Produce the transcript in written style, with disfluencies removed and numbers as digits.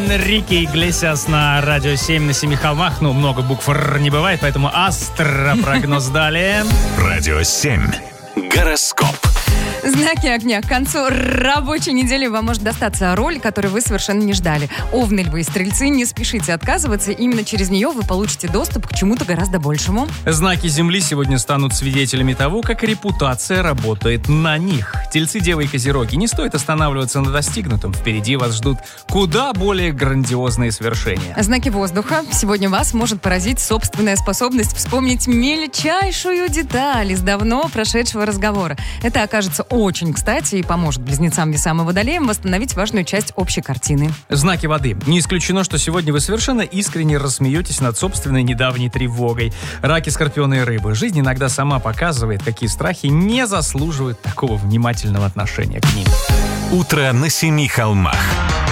Энрике Иглесиас на Радио 7 на 7 холмах. Ну, много букв «Р» не бывает, поэтому астропрогноз далее. Радио 7. Гороскоп. Знаки огня. К концу рабочей недели вам может достаться роль, которую вы совершенно не ждали. Овны, львы и стрельцы, не спешите отказываться. Именно через нее вы получите доступ к чему-то гораздо большему. Знаки Земли сегодня станут свидетелями того, как репутация работает на них. Тельцы, девы и козероги, не стоит останавливаться на достигнутом. Впереди вас ждут куда более грандиозные свершения. Знаки воздуха. Сегодня вас может поразить собственная способность вспомнить мельчайшую деталь из давно прошедшего разговора. Это окажется очень кстати и поможет близнецам, весам и водолеям восстановить важную часть общей картины. Знаки воды. Не исключено, что сегодня вы совершенно искренне рассмеетесь над собственной недавней тревогой. Раки, скорпионы и рыбы. Жизнь иногда сама показывает, какие страхи не заслуживают такого внимательного отношения к ним. Утро на 7 холмах.